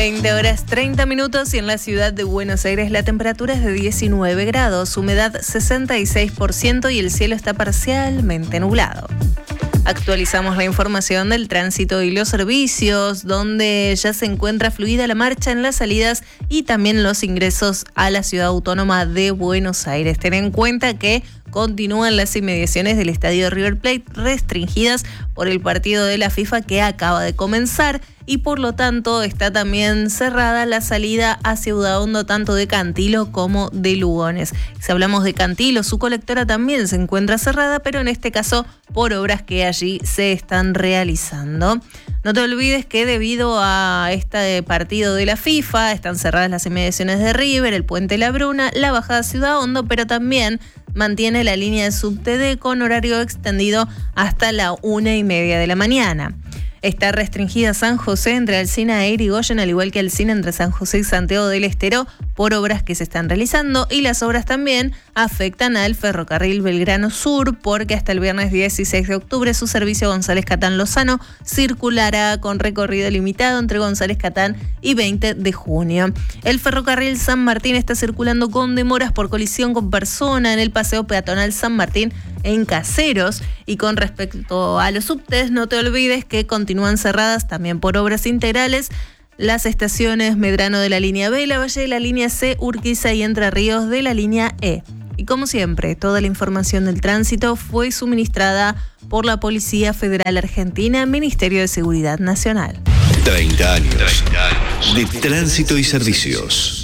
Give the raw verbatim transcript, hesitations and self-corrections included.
veinte horas treinta minutos y en la ciudad de Buenos Aires la temperatura es de diecinueve grados, humedad sesenta y seis por ciento y el cielo está parcialmente nublado. Actualizamos la información del tránsito y los servicios, donde ya se encuentra fluida la marcha en las salidas y también los ingresos a la ciudad autónoma de Buenos Aires. Ten en cuenta que continúan las inmediaciones del estadio River Plate restringidas por el partido de la FIFA que acaba de comenzar y por lo tanto está también cerrada la salida hacia Udaondo tanto de Cantilo como de Lugones. Si hablamos de Cantilo, su colectora también se encuentra cerrada, pero en este caso por obras que allí se están realizando. No te olvides que debido a este partido de la FIFA están cerradas las inmediaciones de River, el Puente La Bruna, la bajada a Ciudad Hondo, pero también mantiene la línea de subte D con horario extendido hasta la una y media de la mañana. Está restringida San José entre Alsina e Irigoyen, al igual que Alsina entre San José y Santiago del Estero, por obras que se están realizando, y las obras también afectan al ferrocarril Belgrano Sur, porque hasta el viernes dieciséis de octubre su servicio González Catán Lozano circulará con recorrido limitado entre González Catán y veinte de junio. El ferrocarril San Martín está circulando con demoras por colisión con persona en el paseo peatonal San Martín en Caseros, y con respecto a los subtes, no te olvides que continúan cerradas también por obras integrales las estaciones Medrano de la línea B, La Valle de la línea C, Urquiza y Entre Ríos de la línea E. Y como siempre, toda la información del tránsito fue suministrada por la Policía Federal Argentina, Ministerio de Seguridad Nacional. treinta años de tránsito y servicios.